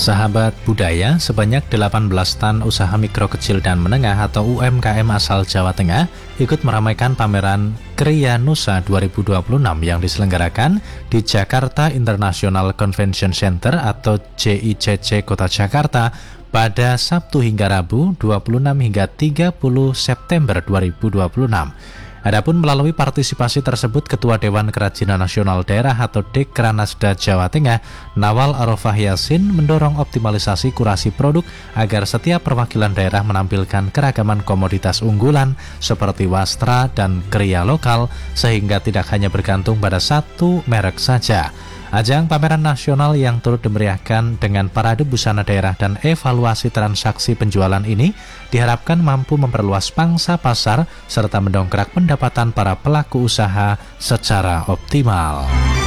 Sahabat budaya, sebanyak 18 stand usaha mikro kecil dan menengah atau UMKM asal Jawa Tengah ikut meramaikan pameran Kriya Nusa 2026 yang diselenggarakan di Jakarta International Convention Center atau JICC Kota Jakarta pada Sabtu hingga Rabu 26 hingga 30 September 2026. Adapun melalui partisipasi tersebut, Ketua Dewan Kerajinan Nasional Daerah atau Dekranasda Jawa Tengah, Nawal Arofah Yasin, mendorong optimalisasi kurasi produk agar setiap perwakilan daerah menampilkan keragaman komoditas unggulan seperti wastra dan kriya lokal sehingga tidak hanya bergantung pada satu merek saja. Ajang pameran nasional yang turut dimeriahkan dengan parade busana daerah dan evaluasi transaksi penjualan ini diharapkan mampu memperluas pangsa pasar serta mendongkrak pendapatan para pelaku usaha secara optimal.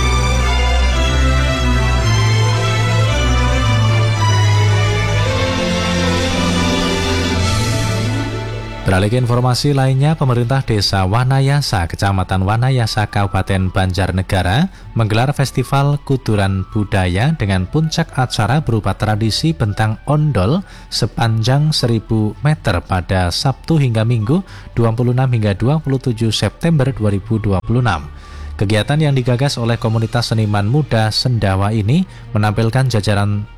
Beralih ke informasi lainnya, pemerintah Desa Wanayasa, Kecamatan Wanayasa, Kabupaten Banjarnegara menggelar Festival Kuturan Budaya dengan puncak acara berupa tradisi bentang ondol sepanjang 1000 meter pada Sabtu hingga Minggu 26 hingga 27 September 2026. Kegiatan yang digagas oleh komunitas seniman muda Sendawa ini menampilkan jajaran